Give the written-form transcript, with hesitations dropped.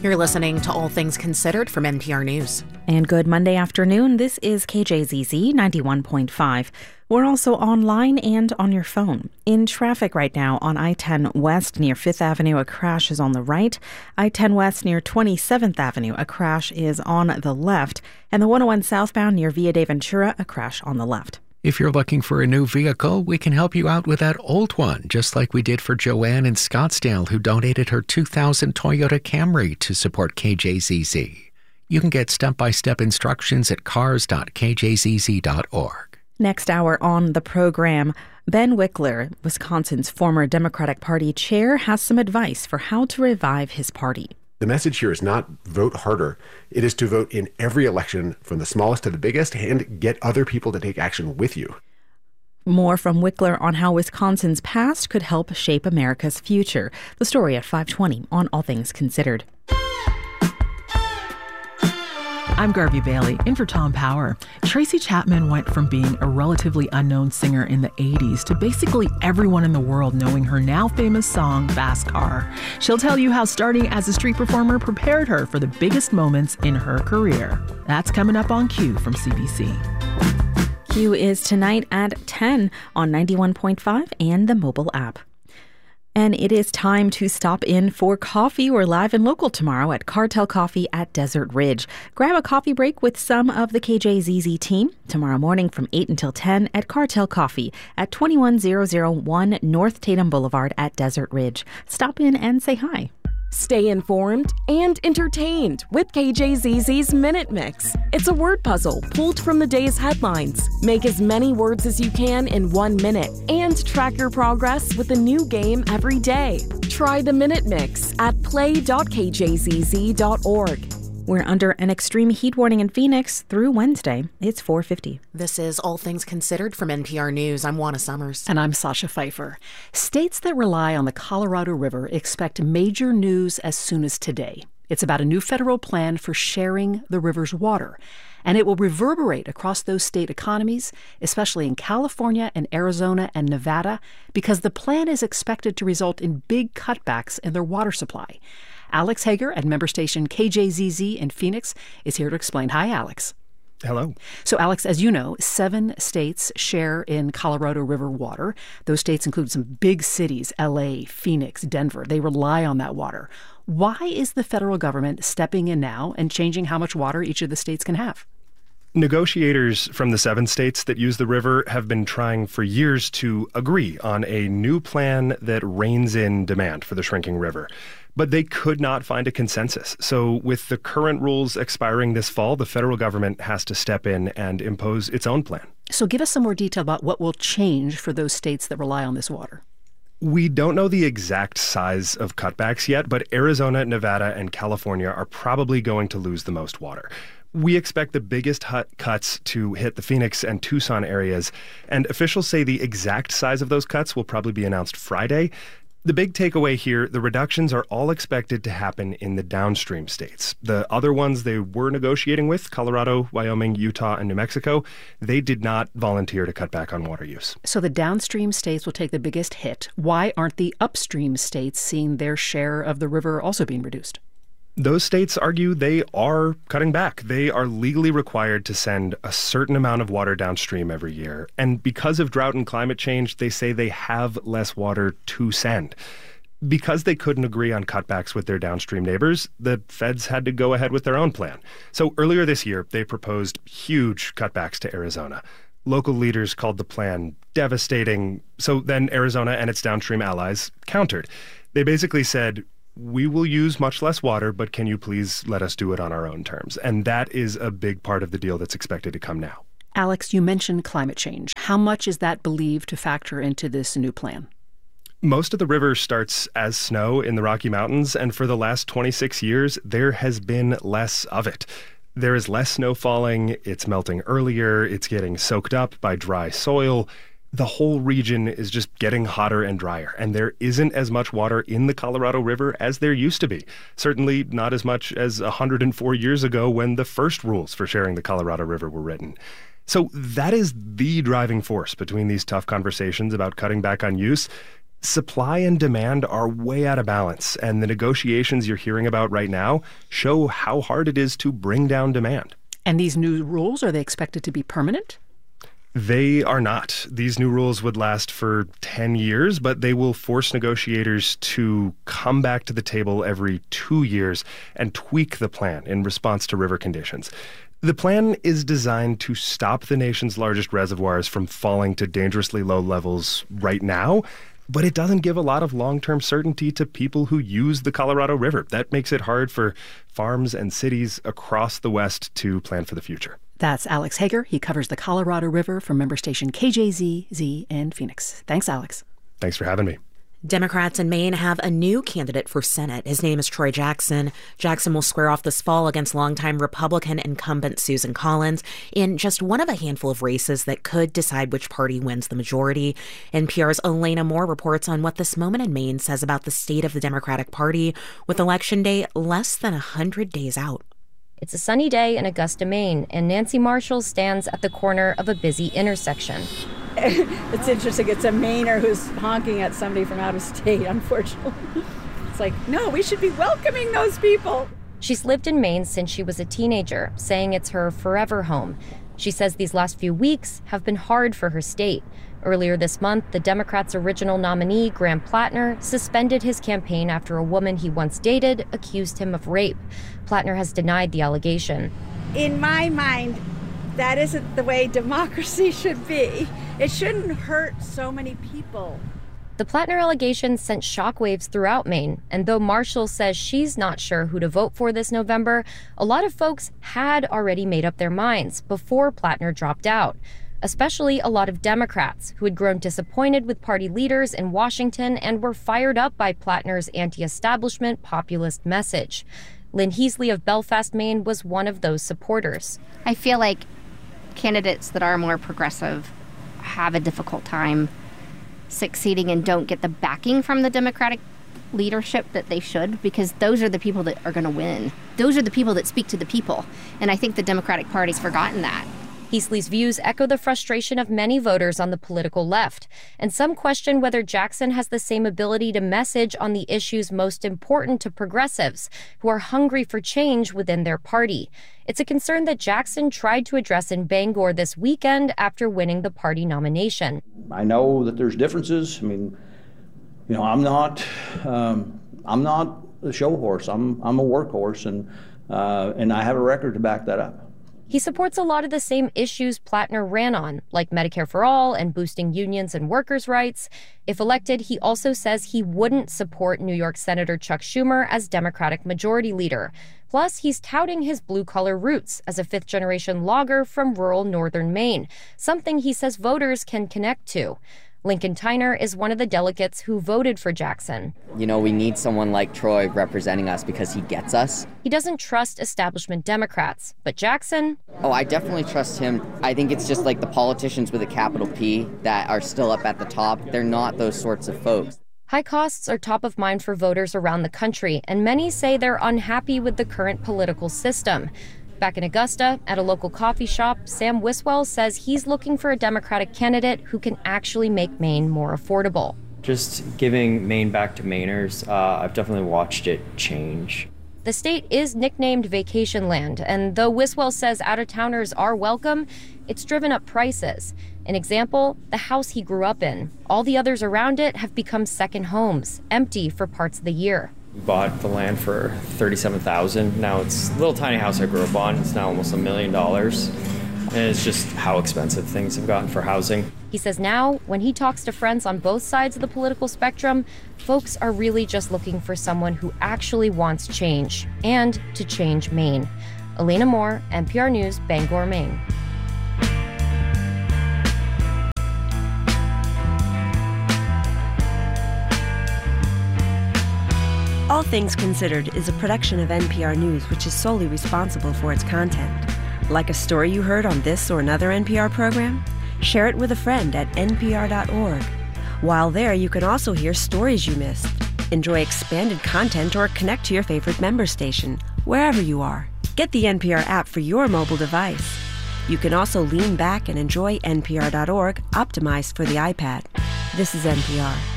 You're listening to All Things Considered from NPR News. And good Monday afternoon. This is KJZZ 91.5. We're also online and on your phone. In traffic right now on I-10 West near 5th Avenue, a crash is on the right. I-10 West near 27th Avenue, a crash is on the left. And the 101 southbound near Via de Ventura, a crash on the left. If you're looking for a new vehicle, we can help you out with that old one, just like we did for Joanne in Scottsdale, who donated her 2000 Toyota Camry to support KJZZ. You can get step-by-step instructions at cars.kjzz.org. Next hour on the program, Ben Wickler, Wisconsin's former Democratic Party chair, has some advice for how to revive his party. The message here is not vote harder. It is to vote in every election from the smallest to the biggest and get other people to take action with you. More from Wickler on how Wisconsin's past could help shape America's future. The story at 5:20 on All Things Considered. I'm Garvey Bailey, in for Tom Power. Tracy Chapman went from being a relatively unknown singer in the 80s to basically everyone in the world knowing her now famous song, Fast Car. She'll tell you how starting as a street performer prepared her for the biggest moments in her career. That's coming up on Q from CBC. Q is tonight at 10 on 91.5 and the mobile app. And it is time to stop in for coffee. We're live and local tomorrow at Cartel Coffee at Desert Ridge. Grab a coffee break with some of the KJZZ team tomorrow morning from 8 until 10 at Cartel Coffee at 21001 North Tatum Boulevard at Desert Ridge. Stop in and say hi. Stay informed and entertained with KJZZ's Minute Mix. It's a word puzzle pulled from the day's headlines. Make as many words as you can in 1 minute and track your progress with a new game every day. Try the Minute Mix at play.kjzz.org. We're under an extreme heat warning in Phoenix through Wednesday. It's 4:50. This is All Things Considered from NPR News. I'm Juana Summers. And I'm Sasha Pfeiffer. States that rely on the Colorado River expect major news as soon as today. It's about a new federal plan for sharing the river's water. And it will reverberate across those state economies, especially in California and Arizona and Nevada, because the plan is expected to result in big cutbacks in their water supply. Alex Hager at member station KJZZ in Phoenix is here to explain. Hi, Alex. Hello. So, Alex, as you know, 7 states share in Colorado River water. Those states include some big cities, LA, Phoenix, Denver. They rely on that water. Why is the federal government stepping in now and changing how much water each of the states can have? Negotiators from the 7 states that use the river have been trying for years to agree on a new plan that reins in demand for the shrinking river. But they could not find a consensus. So with the current rules expiring this fall, the federal government has to step in and impose its own plan. So give us some more detail about what will change for those states that rely on this water. We don't know the exact size of cutbacks yet, but Arizona, Nevada, and California are probably going to lose the most water. We expect the biggest cuts to hit the Phoenix and Tucson areas, and officials say the exact size of those cuts will probably be announced Friday. The big takeaway here, the reductions are all expected to happen in the downstream states. The other ones they were negotiating with, Colorado, Wyoming, Utah, and New Mexico, they did not volunteer to cut back on water use. So the downstream states will take the biggest hit. Why aren't the upstream states seeing their share of the river also being reduced? Those states argue they are cutting back. They are legally required to send a certain amount of water downstream every year. And because of drought and climate change, they say they have less water to send. Because they couldn't agree on cutbacks with their downstream neighbors, the feds had to go ahead with their own plan. So earlier this year, they proposed huge cutbacks to Arizona. Local leaders called the plan devastating. So then Arizona and its downstream allies countered. They basically said, we will use much less water, but can you please let us do it on our own terms? And that is a big part of the deal that's expected to come now. Alex, you mentioned climate change. How much is that believed to factor into this new plan? Most of the river starts as snow in the Rocky Mountains, and for the last 26 years, there has been less of it. There is less snow falling, it's melting earlier, it's getting soaked up by dry soil. The whole region is just getting hotter and drier, and there isn't as much water in the Colorado River as there used to be. Certainly not as much as 104 years ago when the first rules for sharing the Colorado River were written. So that is the driving force between these tough conversations about cutting back on use. Supply and demand are way out of balance, and the negotiations you're hearing about right now show how hard it is to bring down demand. And these new rules, are they expected to be permanent? They are not. These new rules would last for 10 years, but they will force negotiators to come back to the table every 2 years and tweak the plan in response to river conditions. The plan is designed to stop the nation's largest reservoirs from falling to dangerously low levels right now, but it doesn't give a lot of long-term certainty to people who use the Colorado River. That makes it hard for farms and cities across the West to plan for the future. That's Alex Hager. He covers the Colorado River for member station KJZZ in Phoenix. Thanks, Alex. Thanks for having me. Democrats in Maine have a new candidate for Senate. His name is Troy Jackson. Jackson will square off this fall against longtime Republican incumbent Susan Collins in just one of a handful of races that could decide which party wins the majority. NPR's Elena Moore reports on what this moment in Maine says about the state of the Democratic Party, with Election Day less than 100 days out. It's a sunny day in Augusta, Maine, and Nancy Marshall stands at the corner of a busy intersection. It's interesting. It's a Mainer who's honking at somebody from out of state, unfortunately. It's like, no, we should be welcoming those people. She's lived in Maine since she was a teenager, saying it's her forever home. She says these last few weeks have been hard for her state. Earlier this month, the Democrats' original nominee, Graham Plattner, suspended his campaign after a woman he once dated accused him of rape. Plattner has denied the allegation. In my mind, that isn't the way democracy should be. It shouldn't hurt so many people. The Plattner allegation sent shockwaves throughout Maine, and though Marshall says she's not sure who to vote for this November, a lot of folks had already made up their minds before Plattner dropped out, especially a lot of Democrats who had grown disappointed with party leaders in Washington and were fired up by Plattner's anti-establishment populist message. Lynn Heasley of Belfast, Maine, was one of those supporters. I feel like candidates that are more progressive have a difficult time succeeding and don't get the backing from the Democratic leadership that they should, because those are the people that are going to win. Those are the people that speak to the people. And I think the Democratic Party's forgotten that. Heasley's views echo the frustration of many voters on the political left, and some question whether Jackson has the same ability to message on the issues most important to progressives who are hungry for change within their party. It's a concern that Jackson tried to address in Bangor this weekend after winning the party nomination. I know that there's differences. I mean, you know, I'm not a show horse. I'm a workhorse, and I have a record to back that up. He supports a lot of the same issues Plattner ran on, like Medicare for All and boosting unions and workers' rights. If elected, he also says he wouldn't support New York Senator Chuck Schumer as Democratic Majority Leader. Plus, he's touting his blue-collar roots as a fifth-generation logger from rural northern Maine, something he says voters can connect to. Lincoln Tyner is one of the delegates who voted for Jackson. You know, we need someone like Troy representing us because he gets us. He doesn't trust establishment Democrats, but Jackson... Oh, I definitely trust him. I think it's just like the politicians with a capital P that are still up at the top. They're not those sorts of folks. High costs are top of mind for voters around the country, and many say they're unhappy with the current political system. Back in Augusta, at a local coffee shop, Sam Wiswell says he's looking for a Democratic candidate who can actually make Maine more affordable. Just giving Maine back to Mainers, I've definitely watched it change. The state is nicknamed Vacation Land, and though Wiswell says out-of-towners are welcome, it's driven up prices. An example, the house he grew up in. All the others around it have become second homes, empty for parts of the year. We bought the land for $37,000. Now it's a little tiny house I grew up on. It's now almost $1 million. And it's just how expensive things have gotten for housing. He says now, when he talks to friends on both sides of the political spectrum, folks are really just looking for someone who actually wants change, and to change Maine. Elena Moore, NPR News, Bangor, Maine. All Things Considered is a production of NPR News, which is solely responsible for its content. Like a story you heard on this or another NPR program? Share it with a friend at npr.org. While there, you can also hear stories you missed, enjoy expanded content, or connect to your favorite member station, wherever you are. Get the NPR app for your mobile device. You can also lean back and enjoy npr.org, optimized for the iPad. This is NPR.